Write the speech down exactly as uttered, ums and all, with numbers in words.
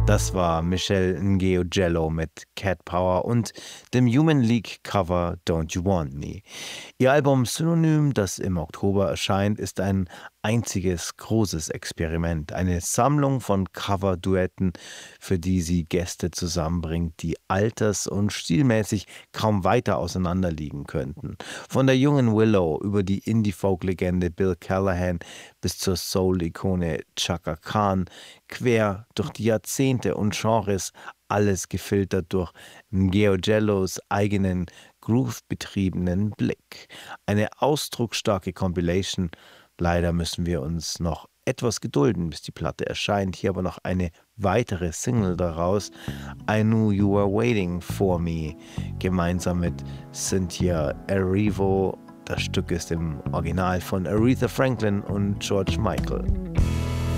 Das war Michelle Ngeogello mit Cat Power und dem Human League Cover Don't You Want Me. Ihr Album Synonym, das im Oktober erscheint, ist ein einziges großes Experiment. Eine Sammlung von Cover-Duetten, für die sie Gäste zusammenbringt, die alters- und stilmäßig kaum weiter auseinander liegen könnten. Von der jungen Willow über die Indie-Folk-Legende Bill Callahan bis zur Soul-Ikone Chaka Khan, quer durch die Jahrzehnte und Genres, alles gefiltert durch Ngeogellos eigenen groove-betriebenen Blick. Eine ausdrucksstarke Compilation. Leider müssen wir uns noch etwas gedulden, bis die Platte erscheint. Hier aber noch eine weitere Single daraus, I Knew You Were Waiting For Me, gemeinsam mit Cynthia Erivo. Das Stück ist im Original von Aretha Franklin und George Michael.